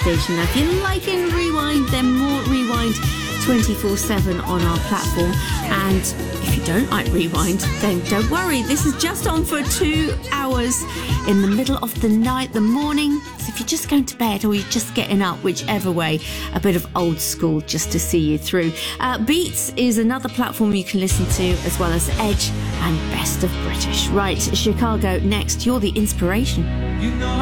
station. Now, if you're liking Rewind, then more Rewind 24/7 on our platform. And if you don't like Rewind, then don't worry. This is just on for 2 hours in the middle of the night, the morning. So if you're just going to bed or you're just getting up, whichever way, a bit of old school just to see you through. Beats is another platform you can listen to, as well as Edge and Best of British. Right, Chicago next. You're the inspiration. You know